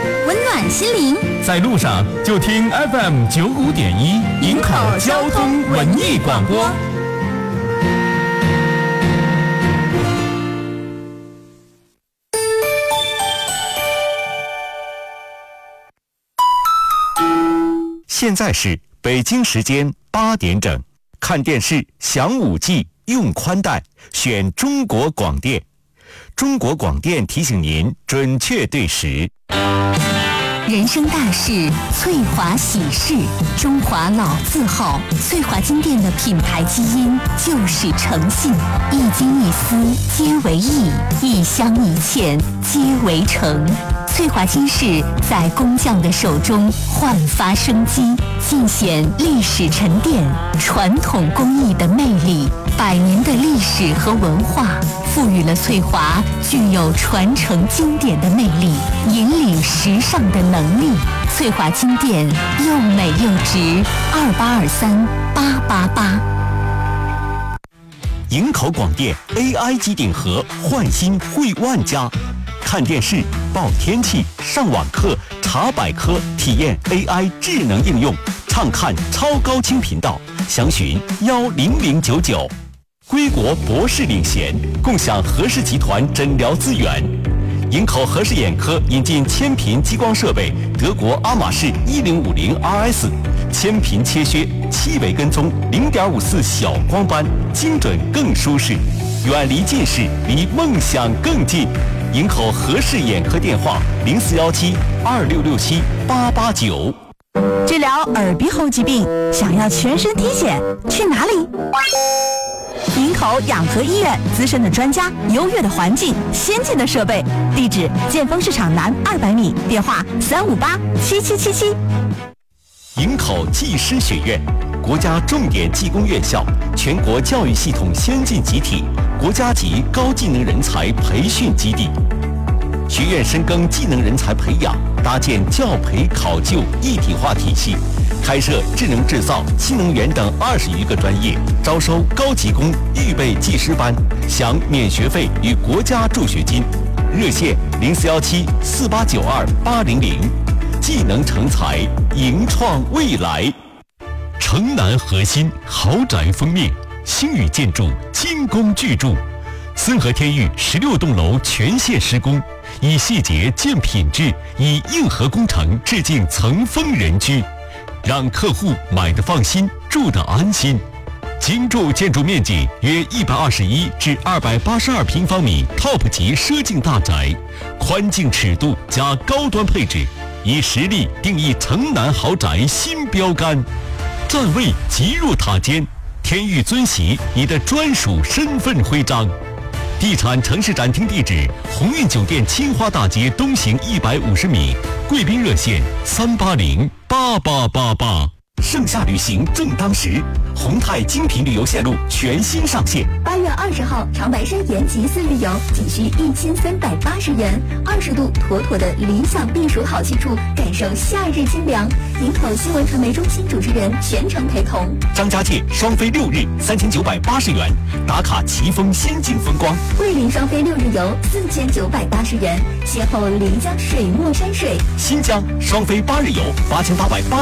温暖心灵。 在路上就听 FM95.1营口交通文艺广播。 现在是北京时间8点整，看电视享5G，用宽带，选中国广电。中国广电提醒您准确对时。 人生大事，翠华喜事，中华老字号，翠华金店的品牌基因就是诚信，一金一丝皆为义，一香一茜皆为诚。翠华金饰在工匠的手中焕发生机，尽显历史沉淀、传统工艺的魅力。100年的历史和文化，赋予了翠华具有传承经典的魅力，引领时尚的能力。翠华金店又美又值，28238888。 营口广电 AI 机顶盒焕新惠万家，看电视、报天气、上网课、查百科，体验 AI 智能应用，畅看超高清频道，详询10099。归国博士领衔，共享和氏集团诊疗资源。营口和氏眼科引进千频激光设备，德国阿玛仕1050 RS， 千频切削，7维跟踪，0.54小光斑，精准更舒适，远离近视，离梦想更近。营口和氏眼科电话041726678889。 治疗耳鼻喉疾病，想要全身体检，去哪里？营口养和医院，资深的专家，优越的环境，先进的设备，地址建丰市场南200米，电话3587777。 营口技师学院，国家重点技工院校，全国教育系统先进集体，国家级高技能人才培训基地。学院深耕技能人才培养，搭建教培考就一体化体系，开设智能制造、新能源等20余个专业，招收高级工预备技师班，享免学费与国家助学金。热线04174892-800，技能成才，营创未来。城南核心豪宅封面，星宇建筑精工巨筑，森和天域16栋楼全线施工，以细节见品质，以硬核工程致敬层峰人居，让客户买得放心，住得安心。精筑建筑面积约121至282平方米 ，TOP 级奢境大宅，宽净尺度加高端配置，以实力定义城南豪宅新标杆。站位极入塔尖，天域尊玺你的专属身份徽章。地产城市展厅地址：鸿运酒店青花大街东行150米，贵宾热线3808888。盛夏旅行正当时，宏泰精品旅游线路全新上线。 8月20号，长白山延吉寺旅游仅需1380元，20度妥妥的理想避暑好去处，感受夏日清凉。营口新闻传媒中心主持人全程陪同。 张家界双飞6日3980元，打卡奇峰仙境风光。 桂林双飞6日游4980元，邂逅漓江水墨山水。 新疆双飞8日游8880。